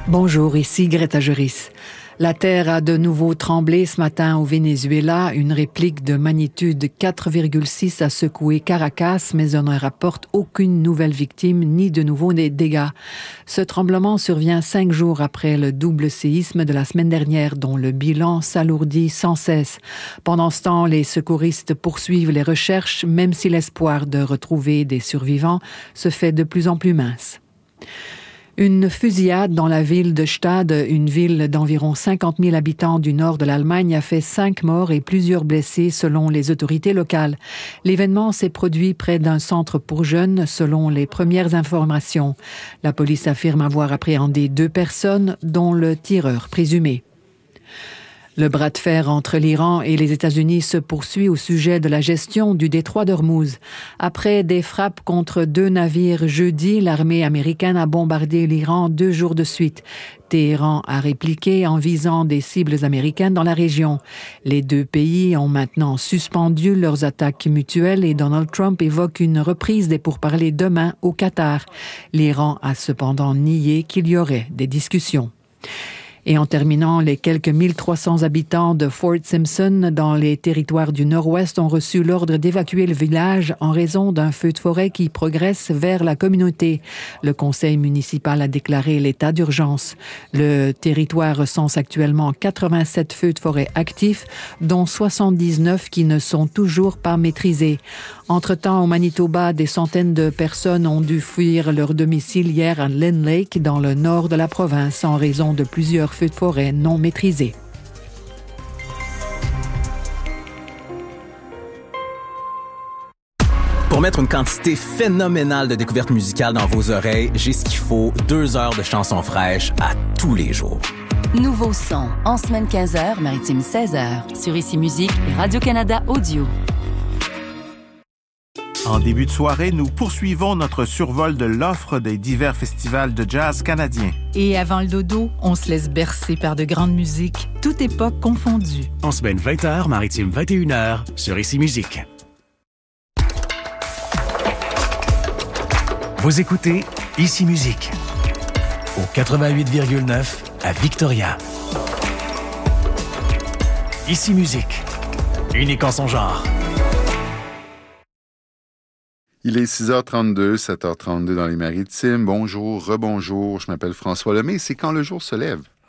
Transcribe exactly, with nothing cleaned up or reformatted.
Bonjour, ici Greta Juris. La terre a de nouveau tremblé ce matin au Venezuela. Une réplique de magnitude quatre virgule six a secoué Caracas, mais on ne rapporte aucune nouvelle victime ni de nouveaux dégâts. Ce tremblement survient cinq jours après le double séisme de la semaine dernière, dont le bilan s'alourdit sans cesse. Pendant ce temps, les secouristes poursuivent les recherches, même si l'espoir de retrouver des survivants se fait de plus en plus mince. Une fusillade dans la ville de Stade, une ville d'environ cinquante mille habitants du nord de l'Allemagne, a fait cinq morts et plusieurs blessés selon les autorités locales. L'événement s'est produit près d'un centre pour jeunes selon les premières informations. La police affirme avoir appréhendé deux personnes, dont le tireur présumé. Le bras de fer entre l'Iran et les États-Unis se poursuit au sujet de la gestion du détroit d'Ormuz. Après des frappes contre deux navires jeudi, l'armée américaine a bombardé l'Iran deux jours de suite. Téhéran a répliqué en visant des cibles américaines dans la région. Les deux pays ont maintenant suspendu leurs attaques mutuelles et Donald Trump évoque une reprise des pourparlers demain au Qatar. L'Iran a cependant nié qu'il y aurait des discussions. Et en terminant, les quelques mille trois cents habitants de Fort Simpson dans les territoires du Nord-Ouest ont reçu l'ordre d'évacuer le village en raison d'un feu de forêt qui progresse vers la communauté. Le conseil municipal a déclaré l'état d'urgence. Le territoire recense actuellement quatre-vingt-sept feux de forêt actifs, dont soixante-dix-neuf qui ne sont toujours pas maîtrisés. Entre-temps, au Manitoba, des centaines de personnes ont dû fuir leur domicile hier à Lynn Lake, dans le nord de la province, en raison de plusieurs feux de forêt non maîtrisés. Pour mettre une quantité phénoménale de découvertes musicales dans vos oreilles, j'ai ce qu'il faut, deux heures de chansons fraîches à tous les jours. Nouveau son, en semaine quinze heures, maritime seize heures, sur Ici Musique et Radio-Canada Audio. En début de soirée, nous poursuivons notre survol de l'offre des divers festivals de jazz canadiens. Et avant le dodo, on se laisse bercer par de grandes musiques, toute époque confondue. En semaine vingt heures, maritime vingt et une heures, sur Ici Musique. Vous écoutez Ici Musique, au quatre-vingt-huit virgule neuf à Victoria. Ici Musique, unique en son genre. Il est six heures trente-deux, sept heures trente-deux dans les Maritimes. Bonjour, rebonjour, je m'appelle François Lemay. C'est quand le jour se lève.